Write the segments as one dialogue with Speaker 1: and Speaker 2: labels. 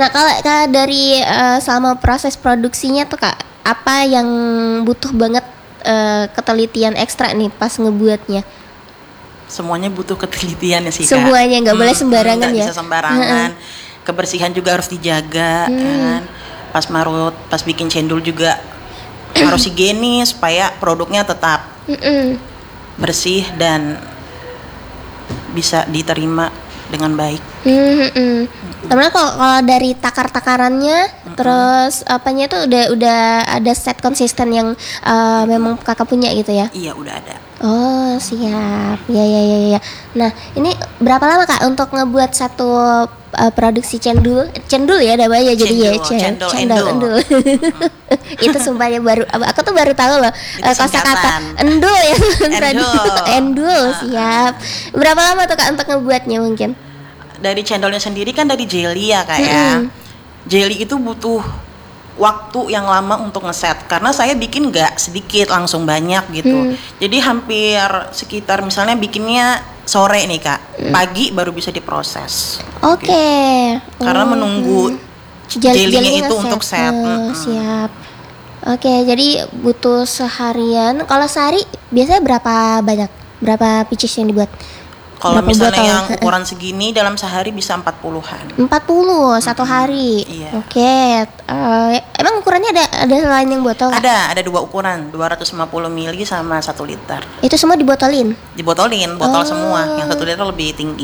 Speaker 1: Nah, kalau dari selama proses produksinya tuh Kak, apa yang butuh banget ketelitian ekstra nih pas ngebuatnya?
Speaker 2: Semuanya butuh ketelitian ya sih Kak.
Speaker 1: Semuanya nggak boleh sembarangan
Speaker 2: nggak
Speaker 1: ya.
Speaker 2: bisa sembarangan. Kebersihan juga harus dijaga kan. Pas marut, pas bikin cendol juga harus higienis supaya produknya tetap bersih dan bisa diterima dengan baik.
Speaker 1: Karena kalau dari takar-takarannya, terus apanya itu udah ada set konsisten yang memang Kakak punya gitu ya?
Speaker 2: Iya udah ada.
Speaker 1: Oh siap, ya. Nah ini berapa lama Kak untuk ngebuat satu produksi cendol ya namanya jadi ya cendol. Itu sumpahnya aku tuh baru tahu loh kosakata endul ya endul siap. Berapa lama tuh Kak untuk ngebuatnya mungkin?
Speaker 2: Dari cendolnya sendiri kan dari jelly ya Kak ya. Jelly itu butuh waktu yang lama untuk ngeset karena saya bikin nggak sedikit langsung banyak gitu. Jadi hampir sekitar misalnya bikinnya sore nih Kak, pagi baru bisa diproses.
Speaker 1: Oke.
Speaker 2: Gitu. Karena menunggu jelly-nya itu untuk set.
Speaker 1: Siap. Oke, jadi butuh seharian. Kalau sehari biasanya berapa banyak? Berapa pieces yang dibuat?
Speaker 2: Kalau misalnya yang ukuran segini dalam sehari bisa 40-an.
Speaker 1: 40 satu hari.
Speaker 2: Iya.
Speaker 1: Oke. Emang ukurannya ada lain yang botol?
Speaker 2: Ada 2 ukuran, 250 ml sama 1 liter.
Speaker 1: Itu semua dibotolin?
Speaker 2: Dibotolin, botol semua. Yang 1 liter lebih tinggi.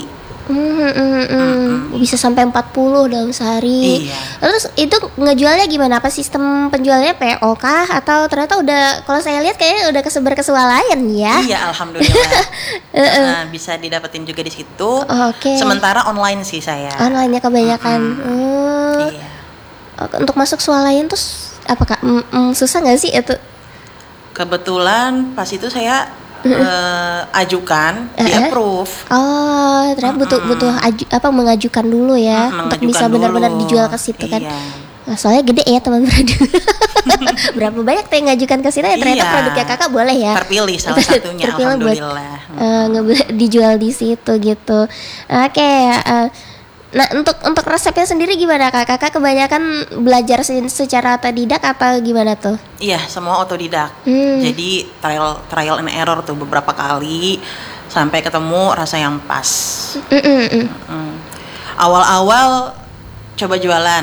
Speaker 1: Bisa sampai 40 dalam sehari.
Speaker 2: Iya.
Speaker 1: Terus itu ngejualnya gimana? Apa sistem penjualnya PO kah? Atau ternyata udah, kalau saya lihat kayaknya udah kesebar ke swalayan ya?
Speaker 2: Iya, alhamdulillah. Bisa didapetin juga di situ.
Speaker 1: Oke.
Speaker 2: Sementara online sih saya.
Speaker 1: Online-nya kebanyakan.
Speaker 2: Iya.
Speaker 1: Untuk masuk swalayan terus apa Kak? Susah nggak sih itu?
Speaker 2: Kebetulan pas itu saya ajukan di approve.
Speaker 1: Oh, ternyata butuh mengajukan dulu ya untuk bisa benar-benar dijual ke situ kan. Nah, soalnya gede ya teman radio. Berapa banyak tuh yang ngajukan ke situ ya ternyata produknya Kakak boleh ya.
Speaker 2: Terpilih salah satunya alhamdulillah.
Speaker 1: Dijual di situ gitu. Oke, nah untuk resepnya sendiri gimana Kak? Kakak kebanyakan belajar secara otodidak atau gimana tuh?
Speaker 2: Iya, semua otodidak. Jadi trial and error tuh beberapa kali sampai ketemu rasa yang pas. Awal-awal coba jualan,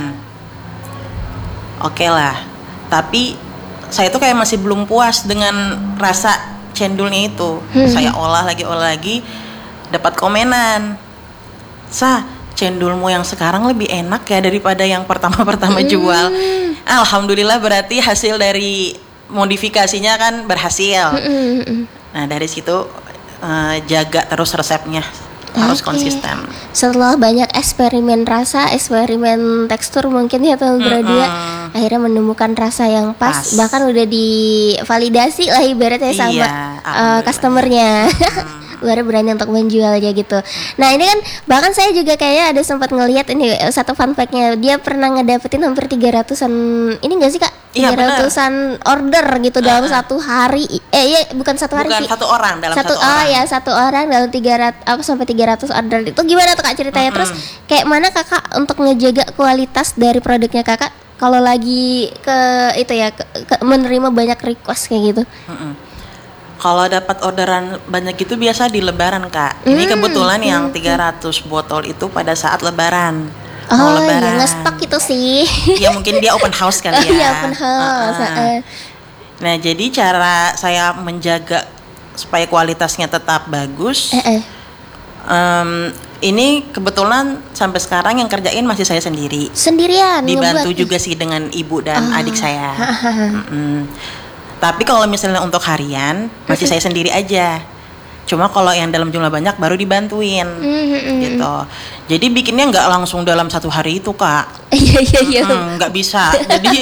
Speaker 2: oke lah. Tapi saya tuh kayak masih belum puas dengan rasa cendolnya itu. Saya olah lagi, dapat komenan. Cendolmu yang sekarang lebih enak ya daripada yang pertama jual. Alhamdulillah berarti hasil dari modifikasinya kan berhasil. Nah dari situ jaga terus resepnya, harus konsisten.
Speaker 1: Setelah banyak eksperimen rasa, eksperimen tekstur mungkin ya teman berdua, akhirnya menemukan rasa yang pas. Bahkan udah divalidasi lah ibaratnya sama customernya. Baru berani untuk menjualnya gitu. Nah ini kan bahkan saya juga kayaknya ada sempat ngelihat ini satu fun fact-nya, dia pernah ngedapetin hampir 300-an ini enggak sih Kak? 300-an order gitu dalam satu hari. Bukan satu hari sih.
Speaker 2: Satu orang dalam satu orang.
Speaker 1: Oh ya, satu orang dalam 300 sampai 300 order. Itu gimana tuh Kak ceritanya? Terus kayak mana Kakak untuk ngejaga kualitas dari produknya Kakak kalau lagi itu ya menerima banyak request kayak gitu?
Speaker 2: Kalau dapat orderan banyak gitu biasa di lebaran Kak. Ini kebetulan yang 300 botol itu pada saat lebaran. Mau lebaran.
Speaker 1: Ngestok itu sih.
Speaker 2: Ya mungkin dia open house kali ya.
Speaker 1: Iya open house.
Speaker 2: Nah jadi cara saya menjaga supaya kualitasnya tetap bagus. Ini kebetulan sampai sekarang yang kerjain masih saya sendiri.
Speaker 1: Sendirian.
Speaker 2: Dibantu juga sih dengan ibu dan adik saya. Tapi kalau misalnya untuk harian masih saya sendiri aja. Cuma kalau yang dalam jumlah banyak baru dibantuin gitu. Jadi bikinnya nggak langsung dalam satu hari itu Kak.
Speaker 1: Iya.
Speaker 2: Nggak bisa. Jadi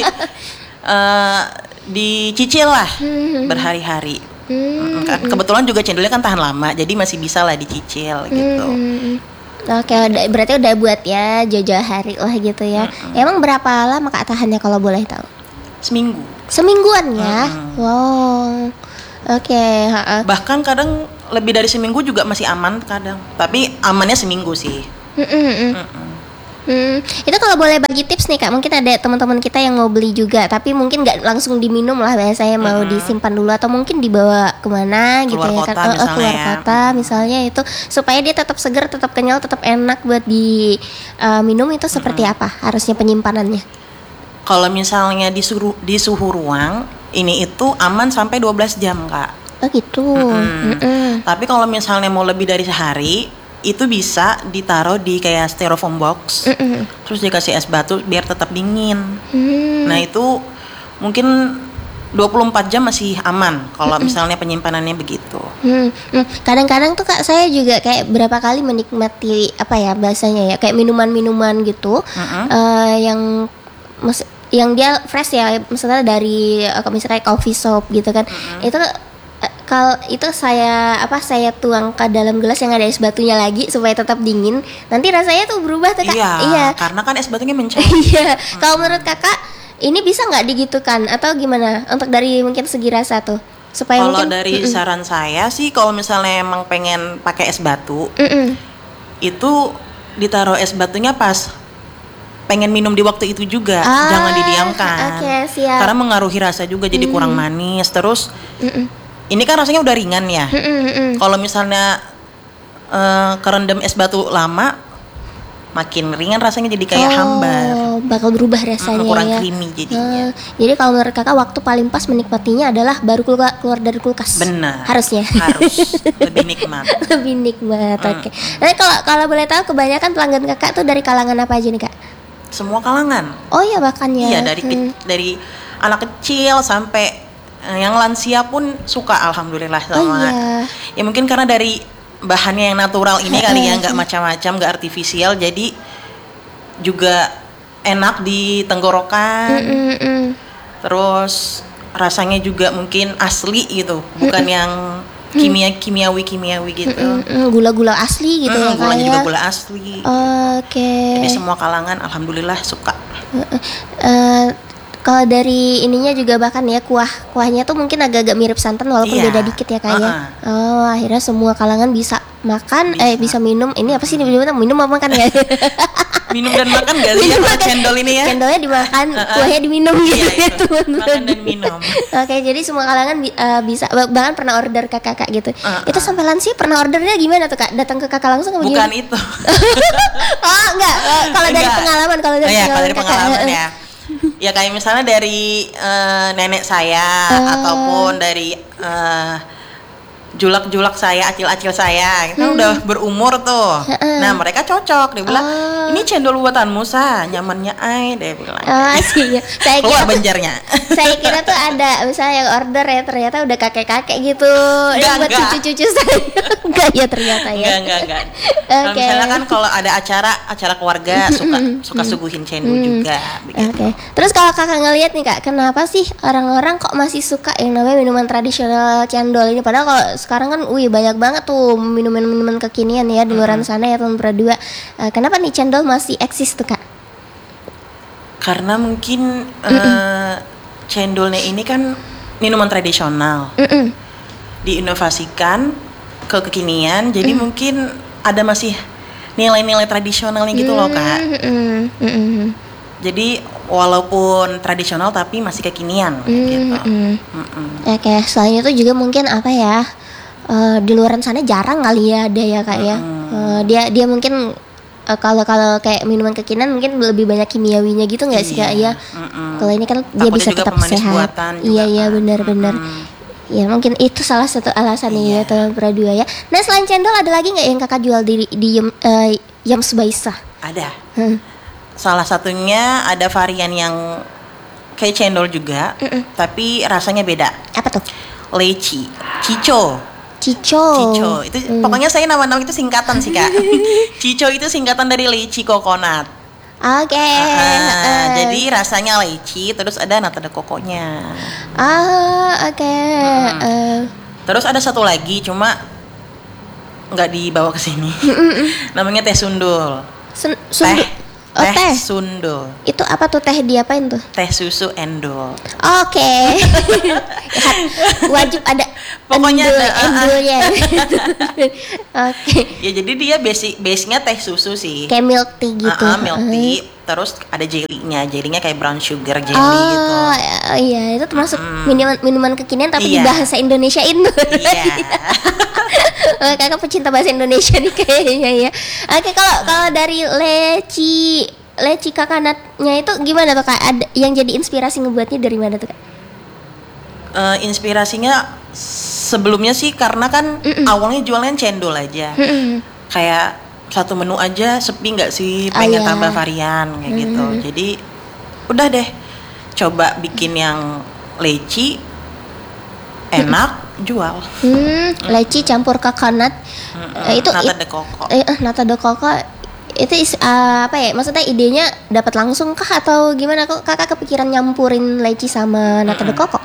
Speaker 2: dicicil lah berhari-hari. Kebetulan juga cendolnya kan tahan lama, jadi masih bisa lah dicicil gitu.
Speaker 1: Oke, berarti udah buat ya jauh-jauh hari lah gitu ya. Emang berapa lama Kak tahannya kalau boleh tahu? Semingguan ya. Wow. Oke.
Speaker 2: Bahkan kadang lebih dari seminggu juga masih aman kadang. Tapi amannya seminggu sih.
Speaker 1: Itu kalau boleh bagi tips nih Kak, mungkin ada teman-teman kita yang mau beli juga, tapi mungkin nggak langsung diminum lah, biasanya mau disimpan dulu atau mungkin dibawa kemana gitu
Speaker 2: keluar
Speaker 1: ya
Speaker 2: kota,
Speaker 1: kan, keluar
Speaker 2: ya.
Speaker 1: kota misalnya, itu supaya dia tetap segar, tetap kenyal, tetap enak buat minum, itu seperti apa harusnya penyimpanannya?
Speaker 2: Kalau misalnya di suhu ruang, ini itu aman sampai 12 jam Kak.
Speaker 1: Oh gitu.
Speaker 2: Tapi kalau misalnya mau lebih dari sehari, itu bisa ditaruh di kayak styrofoam box, terus dikasih es batu biar tetap dingin. Nah itu mungkin 24 jam masih aman kalau misalnya penyimpanannya begitu.
Speaker 1: Kadang-kadang tuh Kak, saya juga kayak berapa kali menikmati apa ya bahasanya ya, kayak minuman-minuman gitu, yang dia fresh ya, misalnya dari misalnya coffee shop gitu kan, itu saya tuang ke dalam gelas yang ada es batunya lagi supaya tetap dingin. Nanti rasanya tuh berubah tuh Kak.
Speaker 2: Iya. Karena kan es batunya mencair.
Speaker 1: Iya. Kalau menurut Kakak ini bisa nggak digitukan atau gimana? Untuk dari mungkin segi rasa tuh supaya
Speaker 2: kalau
Speaker 1: mungkin
Speaker 2: dari saran saya sih, kalau misalnya emang pengen pakai es batu, itu ditaruh es batunya pas pengen minum di waktu itu juga, jangan didiamkan.
Speaker 1: Siap.
Speaker 2: Karena mengaruhi rasa juga, jadi kurang manis. Terus ini kan rasanya udah ringan ya. Kalau misalnya kerendam es batu lama, makin ringan rasanya, jadi kayak hambar.
Speaker 1: Bakal berubah rasanya
Speaker 2: kurang
Speaker 1: ya.
Speaker 2: creamy jadinya.
Speaker 1: Jadi kalau menurut Kakak waktu paling pas menikmatinya adalah baru keluar dari kulkas.
Speaker 2: Benar.
Speaker 1: Harusnya.
Speaker 2: Harus lebih nikmat.
Speaker 1: Lebih nikmat. Oke. Nah kalau boleh tahu, kebanyakan pelanggan Kakak tuh dari kalangan apa aja nih Kak?
Speaker 2: Semua kalangan.
Speaker 1: Oh iya, bahkan ya.
Speaker 2: Iya, dari anak kecil sampai yang lansia pun suka, alhamdulillah sama. Ya mungkin karena dari bahannya yang natural ini kali ya, nggak macam-macam, nggak artifisial, jadi juga enak di tenggorokan. Terus rasanya juga mungkin asli gitu, bukan yang kimiawi gitu.
Speaker 1: Gula-gula asli gitu ya,
Speaker 2: gulanya juga gula asli.
Speaker 1: Oke.
Speaker 2: Jadi semua kalangan alhamdulillah suka.
Speaker 1: Kalau dari ininya juga bahkan ya, kuahnya tuh mungkin agak-agak mirip santan walaupun beda dikit ya Kak ya. Akhirnya semua kalangan bisa makan, bisa minum. Ini apa sih minum apa makan ya?
Speaker 2: Minum dan makan gak sih ya cendol ini ya?
Speaker 1: Cendolnya dimakan, kuahnya diminum gitu ya teman-teman.
Speaker 2: Makan dan minum.
Speaker 1: Oke, jadi semua kalangan bisa, bahkan pernah order ke Kakak gitu. Itu sampai lansia pernah ordernya gimana tuh Kak? Datang ke Kakak langsung apa gimana?
Speaker 2: Bukan itu.
Speaker 1: Enggak. Kalau dari pengalaman,
Speaker 2: pengalaman ya. Ya kayak misalnya dari nenek saya, ataupun dari julak-julak saya, acil-acil saya, itu udah berumur tuh. Nah mereka cocok, dia bilang ini cendol buatanmu Sa, nyamannya dia bilang.
Speaker 1: Sih ya. Saya
Speaker 2: keluar banjarnya.
Speaker 1: Saya kira tuh ada misalnya yang order ya, ternyata udah kakek-kakek gitu, yang buat cucu-cucu saya. Enggak ya ternyata ya.
Speaker 2: Enggak. Kalau misalnya kan kalau ada acara keluarga suka suguhin cendol juga.
Speaker 1: Oke. Terus kalau Kakak ngelihat nih Kak, kenapa sih orang-orang kok masih suka yang namanya minuman tradisional cendol ini? Padahal kalau sekarang kan banyak banget tuh minuman-minuman kekinian ya di luar sana ya teman berdua. Kenapa nih cendol masih eksis tuh Kak?
Speaker 2: Karena mungkin cendolnya ini kan minuman tradisional, diinovasikan ke kekinian, jadi mungkin ada masih nilai-nilai tradisionalnya gitu loh Kak. Jadi walaupun tradisional tapi masih kekinian gitu.
Speaker 1: Oke, selain itu juga mungkin apa ya, di luar sana jarang kali ya ada ya Kak ya. Dia mungkin kalau kayak minuman kekinian mungkin lebih banyak kimiawinya gitu nggak sih Kak ya? Kalau ini kan dia bisa tetap sehat. Iya benar-benar. Ya mungkin itu salah satu alasan ya teman berdua ya. Nah selain cendol ada lagi nggak yang Kakak jual di Yams Baisa?
Speaker 2: Ada. Salah satunya ada varian yang kayak cendol juga, tapi rasanya beda.
Speaker 1: Apa tuh?
Speaker 2: Leci, Cico. Itu pokoknya saya nama-nama itu singkatan sih Kak. Cico itu singkatan dari leci coconut.
Speaker 1: Oke.
Speaker 2: Jadi rasanya leci, terus ada nata de coconya.
Speaker 1: Oke.
Speaker 2: Terus ada satu lagi, cuma nggak dibawa ke sini. Namanya teh sundul. Teh sundul.
Speaker 1: Itu apa tuh, teh diapain tuh?
Speaker 2: Teh susu endul.
Speaker 1: Oke. Wajib ada
Speaker 2: Pokoknya
Speaker 1: endulnya. Oke.
Speaker 2: Ya jadi dia base-nya teh susu sih.
Speaker 1: Kayak milk tea gitu.
Speaker 2: Milk tea, terus ada jelly-nya kayak brown sugar jelly gitu.
Speaker 1: Oh iya, itu termasuk minuman kekinian tapi di bahasa Indonesiain.
Speaker 2: Iya.
Speaker 1: Kakak pecinta bahasa Indonesia nih kayaknya ya. Oke, kalau dari leci kakanatnya itu gimana tuh Kak? Ada yang jadi inspirasi ngebuatnya dari mana tuh Kak?
Speaker 2: Inspirasinya sebelumnya sih karena kan awalnya jualan cendol aja. Kayak satu menu aja sepi nggak sih, pengen tambah varian kayak gitu. Jadi udah deh coba bikin yang leci enak, jual.
Speaker 1: Leci campur kakanat. Itu
Speaker 2: nata de coco.
Speaker 1: Nata de coco itu apa ya? Maksudnya idenya dapat langsung kah atau gimana? Kok Kakak kepikiran nyampurin leci sama nata de coco?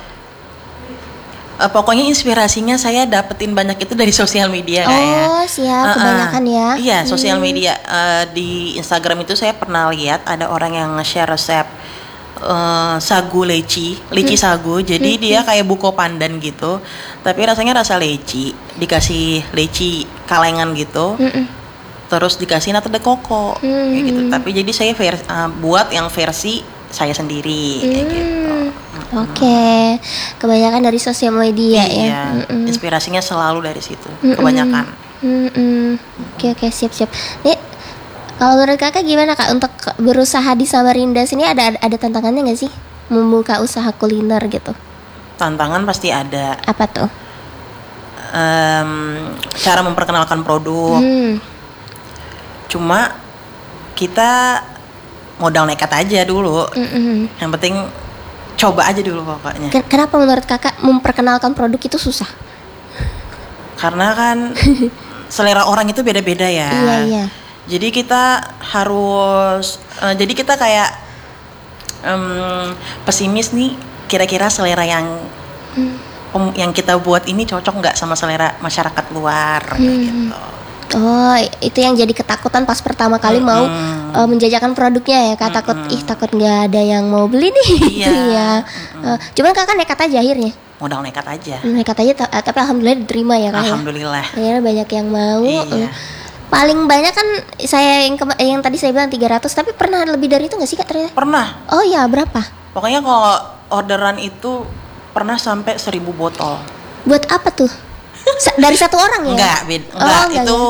Speaker 2: Pokoknya inspirasinya saya dapetin banyak itu dari sosial media kayak.
Speaker 1: Oh siap, kebanyakan ya.
Speaker 2: Iya, sosial media. Di Instagram itu saya pernah lihat ada orang yang nge-share resep sagu leci sagu. Jadi dia kayak buko pandan gitu, tapi rasanya rasa leci, dikasih leci kalengan gitu. Terus dikasih nata de coco kayak gitu. Tapi jadi saya buat yang versi saya sendiri kayak gitu.
Speaker 1: Oke, kebanyakan dari sosial media ya.
Speaker 2: Inspirasinya selalu dari situ, kebanyakan.
Speaker 1: Oke, siap. Nih, kalau menurut Kakak gimana Kak untuk berusaha di Samarinda sini ada tantangannya nggak sih membuka usaha kuliner gitu?
Speaker 2: Tantangan pasti ada.
Speaker 1: Apa tuh?
Speaker 2: Cara memperkenalkan produk. Cuma kita modal nekat aja dulu. Yang penting coba aja dulu pokoknya.
Speaker 1: Kenapa menurut Kakak memperkenalkan produk itu susah?
Speaker 2: Karena kan selera orang itu beda-beda ya.
Speaker 1: Iya.
Speaker 2: Jadi kita harus jadi kita kayak pesimis nih, kira-kira selera yang kita buat ini cocok nggak sama selera masyarakat luar gitu.
Speaker 1: Oh, itu yang jadi ketakutan pas pertama kali mau menjajakan produknya ya Kak, takut nggak ada yang mau beli nih. Iya. Cuman Kakak nekat aja akhirnya.
Speaker 2: Modal nekat aja.
Speaker 1: Tapi alhamdulillah diterima ya Kak.
Speaker 2: Alhamdulillah.
Speaker 1: Akhirnya banyak yang mau.
Speaker 2: Iya.
Speaker 1: Paling banyak kan saya yang tadi saya bilang 300, tapi pernah lebih dari itu nggak sih Kak ternyata?
Speaker 2: Pernah.
Speaker 1: Oh ya, berapa?
Speaker 2: Pokoknya kalau orderan itu pernah sampai 1.000 botol.
Speaker 1: Buat apa tuh? Dari satu orang ya?
Speaker 2: Enggak, itu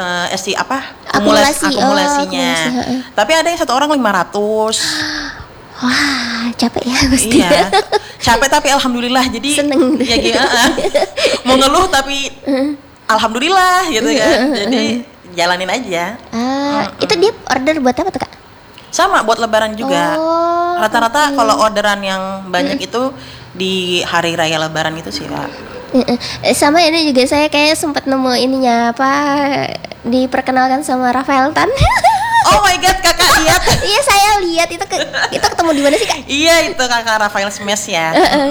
Speaker 2: akumulasinya. Tapi ada yang satu orang 500.
Speaker 1: Wah, capek ya pasti.
Speaker 2: Iya, capek tapi alhamdulillah. Jadi
Speaker 1: seneng.
Speaker 2: Ya mau ngeluh tapi alhamdulillah gitu kan. Jadi jalanin aja.
Speaker 1: Itu dia order buat apa tuh Kak?
Speaker 2: Sama buat lebaran juga. Rata-rata kalau orderan yang banyak itu di hari raya lebaran itu sih Kak.
Speaker 1: Sama ini juga saya kayak sempat nemu ininya diperkenalkan sama Rafael Tan.
Speaker 2: Oh my god, Kakak lihat?
Speaker 1: Iya, saya lihat itu ketemu di mana sih Kak?
Speaker 2: Iya, itu Kakak Rafael Smash ya.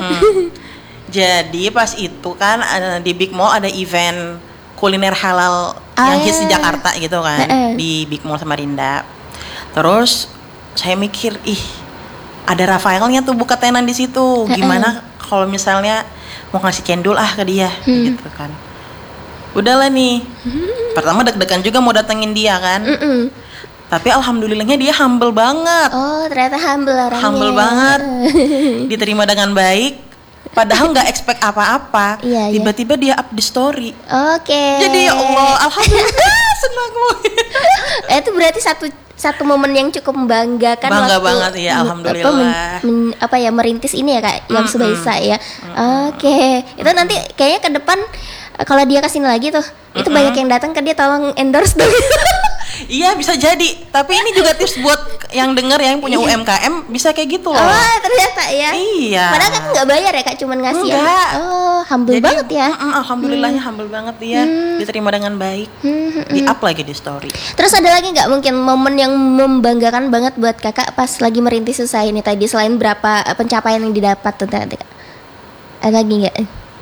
Speaker 2: Jadi pas itu kan di Big Mall ada event kuliner halal yang hits di Jakarta gitu kan, di Big Mall Samarinda. Terus saya mikir, ada Rafaelnya tuh buka tenan di situ. Gimana kalau misalnya mau ngasih cendol ke dia gitu kan. Udahlah nih. Pertama deg-degan juga mau datengin dia kan. Tapi alhamdulillahnya dia humble banget.
Speaker 1: Oh, ternyata humble orangnya.
Speaker 2: Humble banget. Diterima dengan baik. Padahal nggak expect apa-apa.
Speaker 1: Iya,
Speaker 2: tiba-tiba dia up di story.
Speaker 1: Oke.
Speaker 2: Jadi ya Allah, alhamdulillah senang gue.
Speaker 1: Itu berarti satu momen yang cukup membanggakan.
Speaker 2: Bangga banget ya, alhamdulillah.
Speaker 1: Merintis ini ya Kak, yang Subaisa ya. Oke. Itu nanti kayaknya ke depan kalau dia kesini lagi tuh, itu banyak yang datang ke dia, tolong endorse dong.
Speaker 2: Iya, bisa jadi. Tapi ini juga tips buat yang denger yang punya UMKM, bisa kayak gitu loh.
Speaker 1: Oh, ternyata ya.
Speaker 2: Iya.
Speaker 1: Padahal kan nggak bayar ya Kak, cuman ngasih.
Speaker 2: Enggak.
Speaker 1: Oh, humble
Speaker 2: jadi,
Speaker 1: banget ya.
Speaker 2: Alhamdulillahnya humble banget dia. Diterima dengan baik. Di-up lagi di story.
Speaker 1: Terus ada lagi nggak mungkin momen yang membanggakan banget buat Kakak pas lagi merintis usaha ini tadi, selain berapa pencapaian yang didapat tuh tadi Kak? Ada lagi nggak?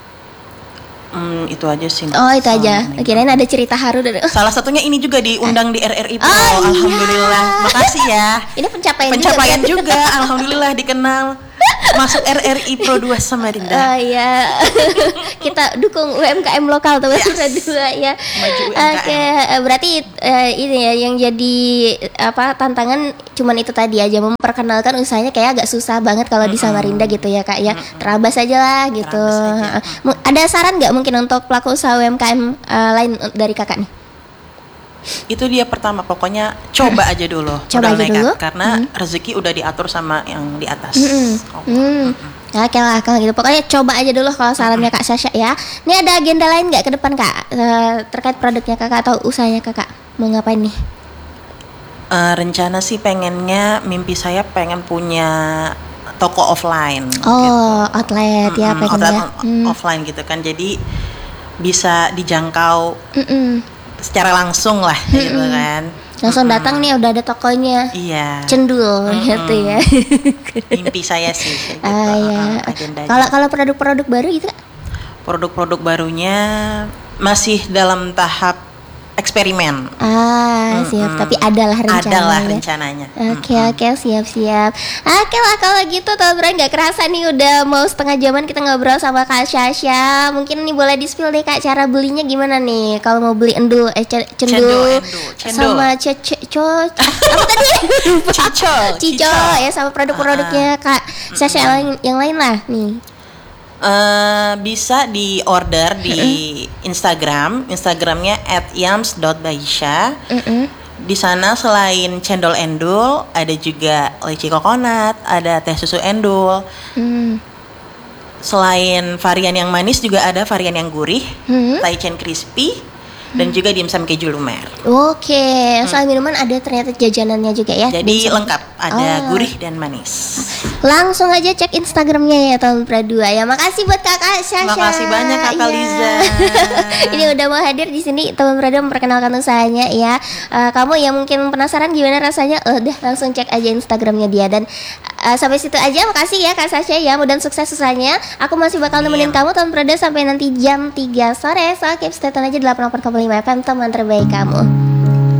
Speaker 2: Itu aja sih.
Speaker 1: Oh, itu aja. Kirain ada cerita haru dari.
Speaker 2: Salah satunya ini juga diundang di RRI Pro.
Speaker 1: Alhamdulillah.
Speaker 2: Makasih ya.
Speaker 1: Ini pencapaian
Speaker 2: juga. Alhamdulillah dikenal. Masuk RRI Pro 2 Samarinda.
Speaker 1: Oh iya. Kita dukung UMKM lokal teman Pro 2 ya. Oke, berarti ini ya yang jadi tantangan cuman itu tadi aja, memperkenalkan usahanya kayak agak susah banget kalau di Samarinda gitu ya Kak ya. Terabas aja lah gitu. Ada saran nggak mungkin untuk pelaku usaha UMKM lain dari Kakak nih?
Speaker 2: Itu dia pertama, pokoknya coba aja dulu,
Speaker 1: coba aja dulu
Speaker 2: karena rezeki udah diatur sama yang di atas.
Speaker 1: Oke lah kalau gitu, pokoknya coba aja dulu kalau sarannya Kak Sasha ya. Ini ada agenda lain nggak ke depan Kak terkait produknya Kakak atau usahanya Kakak, mau ngapain nih?
Speaker 2: Rencana sih pengennya, mimpi saya pengen punya toko offline.
Speaker 1: Oh gitu. Outlet ya pengennya.
Speaker 2: Offline gitu kan, jadi bisa dijangkau secara langsung lah gitu kan.
Speaker 1: Langsung datang nih udah ada tokonya.
Speaker 2: Iya.
Speaker 1: Cendul gitu ya.
Speaker 2: Mimpi saya sih gitu.
Speaker 1: Iya. Kalau produk-produk baru gitu?
Speaker 2: Produk-produk barunya masih dalam tahap eksperimen.
Speaker 1: Siap. Tapi adalah
Speaker 2: rencananya.
Speaker 1: Oke, siap. Oke lah kalau gitu teman-teman, nggak kerasa nih udah mau setengah jaman kita ngobrol sama Kak Sasha. Mungkin nih boleh di-spill deh Kak, cara belinya gimana nih? Kalau mau beli cendul sama apa tadi? Cico ya, sama produk-produknya Kak Sasha yang lain lah nih.
Speaker 2: Bisa di order di Instagramnya @yams.baisha. Di sana selain cendol endul ada juga leci kokonat, ada teh susu endul. Selain varian yang manis juga ada varian yang gurih, taichan crispy, dan juga dimsum keju lumer.
Speaker 1: Oke, soal minuman ada ternyata jajanannya juga ya.
Speaker 2: Jadi lengkap, ada gurih dan manis.
Speaker 1: Langsung aja cek Instagramnya ya Teman Pro 2 ya. Makasih buat Kakak Sasha.
Speaker 2: Makasih banyak Kakak Liza.
Speaker 1: Ini udah mau hadir di sini Teman Pro 2 memperkenalkan usahanya ya. Kamu yang mungkin penasaran gimana rasanya, udah langsung cek aja Instagramnya dia. Dan sampai situ aja, makasih ya Kak Sasha ya. Mudah sukses usahanya. Aku masih bakal nemenin kamu Teman Pro 2 sampai nanti jam 3 sore. So keep stay tune aja 88,5 FM, teman terbaik kamu.